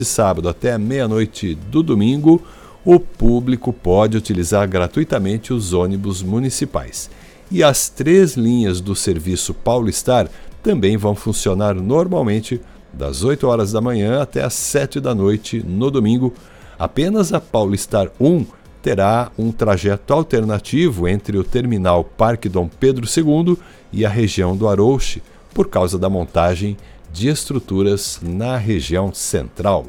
de sábado até a meia-noite do domingo, o público pode utilizar gratuitamente os ônibus municipais. E as 3 linhas do serviço Paulistar também vão funcionar normalmente das 8 horas da manhã até as 7 da noite no domingo. Apenas a Paulistar 1 terá um trajeto alternativo entre o terminal Parque Dom Pedro II e a região do Arouche, por causa da montagem de estruturas na região central.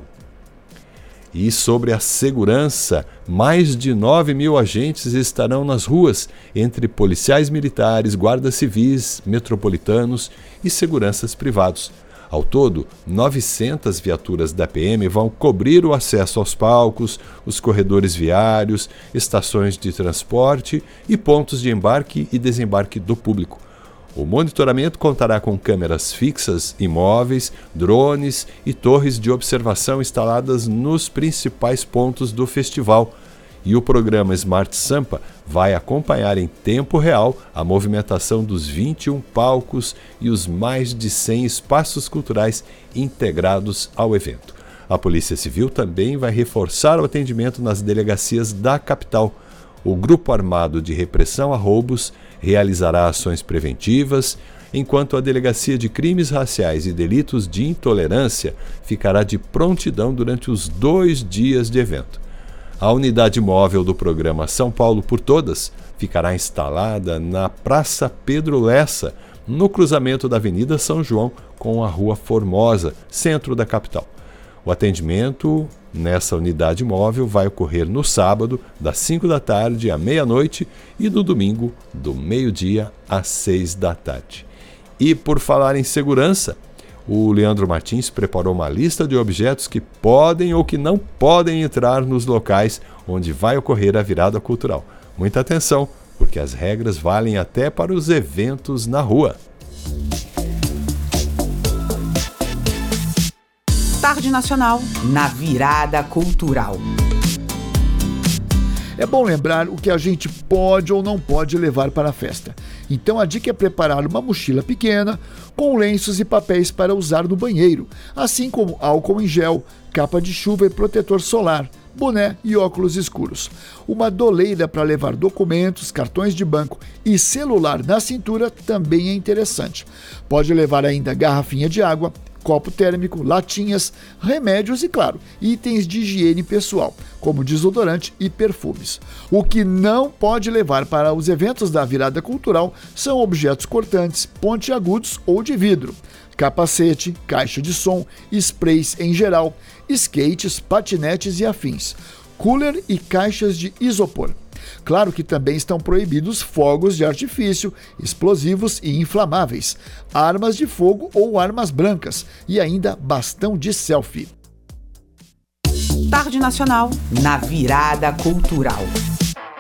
E sobre a segurança, mais de 9.000 agentes estarão nas ruas, entre policiais militares, guardas civis, metropolitanos e seguranças privados. Ao todo, 900 viaturas da PM vão cobrir o acesso aos palcos, os corredores viários, estações de transporte e pontos de embarque e desembarque do público. O monitoramento contará com câmeras fixas, imóveis, drones e torres de observação instaladas nos principais pontos do festival. E o programa Smart Sampa vai acompanhar em tempo real a movimentação dos 21 palcos e os mais de 100 espaços culturais integrados ao evento. A Polícia Civil também vai reforçar o atendimento nas delegacias da capital. O Grupo Armado de Repressão a Roubos realizará ações preventivas, enquanto a Delegacia de Crimes Raciais e Delitos de Intolerância ficará de prontidão durante os 2 dias de evento. A unidade móvel do programa São Paulo por Todas ficará instalada na Praça Pedro Lessa, no cruzamento da Avenida São João com a Rua Formosa, centro da capital. O atendimento nessa unidade móvel vai ocorrer no sábado, das 5 da tarde à meia-noite e no domingo, do meio-dia às 6 da tarde. E por falar em segurança, o Leandro Martins preparou uma lista de objetos que podem ou que não podem entrar nos locais onde vai ocorrer a virada cultural. Muita atenção, porque as regras valem até para os eventos na rua. Tarde Nacional, na virada cultural. É bom lembrar o que a gente pode ou não pode levar para a festa. Então a dica é preparar uma mochila pequena com lenços e papéis para usar no banheiro, assim como álcool em gel, capa de chuva e protetor solar, boné e óculos escuros. Uma doleira para levar documentos, cartões de banco e celular na cintura também é interessante. Pode levar ainda garrafinha de água, copo térmico, latinhas, remédios e, claro, itens de higiene pessoal, como desodorante e perfumes. O que não pode levar para os eventos da virada cultural são objetos cortantes, pontiagudos ou de vidro, capacete, caixa de som, sprays em geral, skates, patinetes e afins, cooler e caixas de isopor. Claro que também estão proibidos fogos de artifício, explosivos e inflamáveis, armas de fogo ou armas brancas e ainda bastão de selfie. Tarde Nacional, na virada cultural.